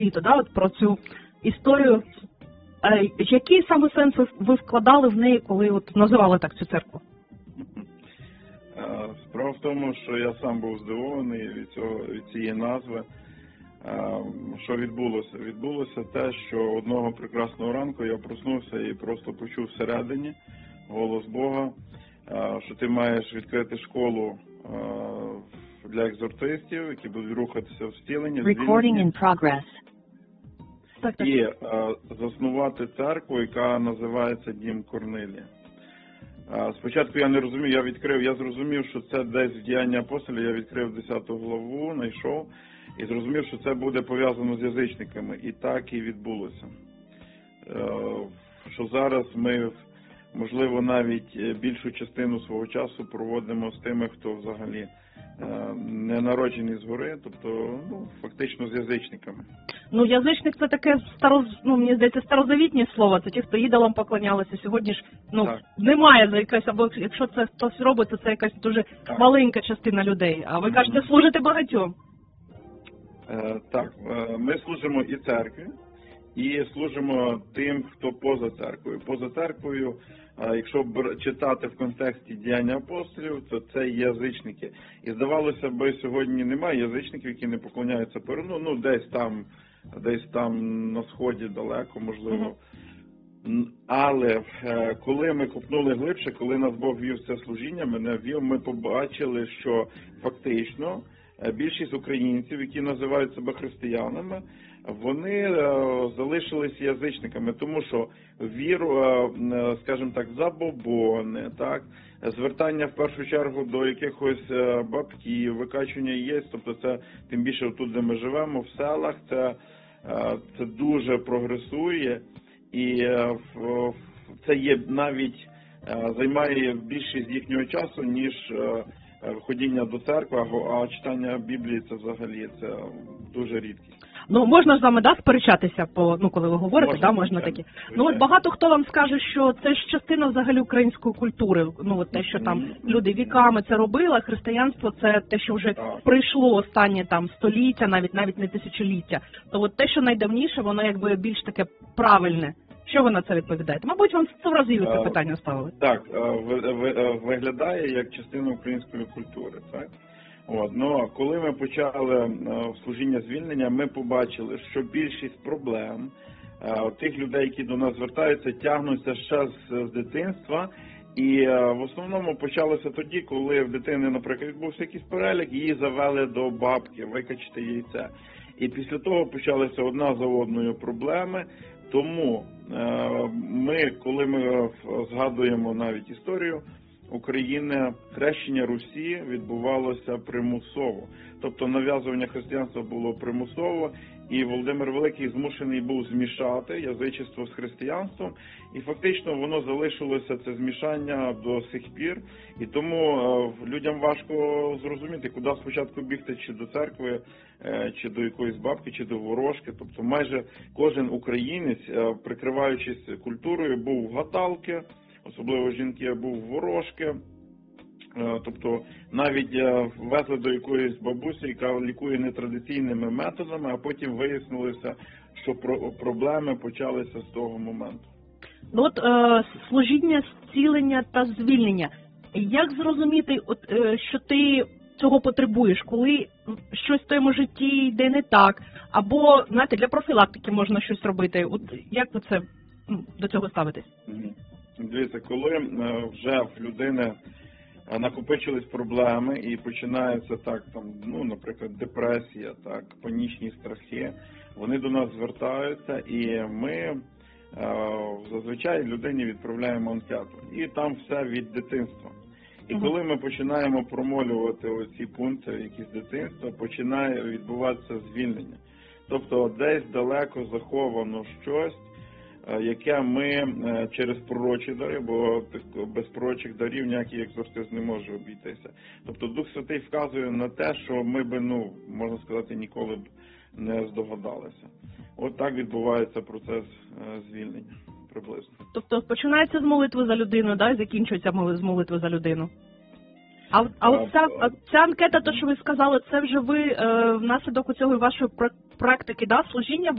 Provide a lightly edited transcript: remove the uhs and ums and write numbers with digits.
да, от про цю історію. Який саме сенс ви вкладали в неї, коли от називали так цю церкву? Справа в тому, що я сам був здивований від цієї назви. Що відбулося? Відбулося те, що одного прекрасного ранку я проснувся і просто почув всередині голос Бога, що ти маєш відкрити школу для екзортистів, які будуть рухатися в зціленні, і заснувати церкву, яка називається Дім Корнилія. Спочатку я не розумів, я зрозумів, що це десь в Діянні апостолів, я відкрив 10 главу, знайшов, і зрозумів, що це буде пов'язано з язичниками. І так і відбулося. Що зараз ми, можливо, навіть більшу частину свого часу проводимо з тими, хто взагалі не народжений згори, тобто, фактично з язичниками. Язичник це таке мені здається, старозавітнє слово, це ті, хто ідолам поклонялися. Сьогодні ж, немає за якась, або якщо це хтось робить, то це якась дуже маленька частина людей. А ви кажете, служите багатьом. Так, ми служимо і церкві, і служимо тим, хто поза церквою. Поза церквою, якщо читати в контексті діяння апостолів, то це язичники. І здавалося б, сьогодні немає язичників, які не поклоняються Перуну, десь там на сході далеко, можливо. Але коли ми копнули глибше, коли нас Бог вів це служіння, мене вів, ми побачили, що фактично більшість українців, які називають себе християнами, вони залишились язичниками, тому що віру, скажімо так, забобони, так, звертання в першу чергу до якихось бабків, викачування яєць, тобто це, тим більше тут, де ми живемо, в селах, це дуже прогресує, і це є навіть, займає більшість їхнього часу, ніж ходіння до церкви, а читання Біблії це взагалі дуже рідкість. Можна ж з вами, сперечатися, коли ви говорите, можна такі. От багато хто вам скаже, що це ж частина взагалі української культури, те, що там люди віками це робили, а християнство це те, що вже прийшло останнє століття, навіть не тисячоліття. То от те, що найдавніше, воно якби більш таке правильне. Що ви на це відповідаєте? Мабуть, вам 100 разів це питання ставили. Так, виглядає як частина української культури, так? Коли ми почали служіння звільнення, ми побачили, що більшість проблем тих людей, які до нас звертаються, тягнуться ще з дитинства. І в основному почалося тоді, коли в дитини, наприклад, відбувся якийсь перелік, її завели до бабки, викачати яйце. І після того почалися одна за одною проблеми. Тому коли ми згадуємо навіть історію України, хрещення Русі відбувалося примусово. Тобто нав'язування християнства було примусово, і Володимир Великий змушений був змішати язичество з християнством, і фактично воно залишилося, це змішання до сих пір, і тому людям важко зрозуміти, куди спочатку бігти, чи до церкви, чи до якоїсь бабки, чи до ворожки. Тобто майже кожен українець, прикриваючись культурою, був в гадалки, особливо жінки, був в ворожки. Тобто навіть везли до якоїсь бабусі, яка лікує нетрадиційними методами, а потім вияснилося, що проблеми почалися з того моменту. Служіння, зцілення та звільнення. Як зрозуміти, що ти цього потребуєш, коли щось в твоєму житті йде не так, або, для профілактики можна щось робити? Як ви це до цього ставитесь? Дивіться, коли вже в людини накопичились проблеми і починається наприклад, депресія, панічні страхи, вони до нас звертаються, і ми зазвичай людині відправляємо анкету. І там все від дитинства. І коли ми починаємо промолювати оці пункти, які з дитинства, починає відбуватися звільнення. Тобто десь далеко заховано щось, яке ми через пророчі дари, бо без пророчих дарів ніякий екзорцист не може обійтися. Тобто Дух Святий вказує на те, що ми би, можна сказати, ніколи б не здогадалися. От так відбувається процес звільнення приблизно. Тобто починається з молитви за людину, і закінчується з молитви за людину? Ця анкета, то що ви сказали, це вже ви внаслідок цього вашої практики, да, служіння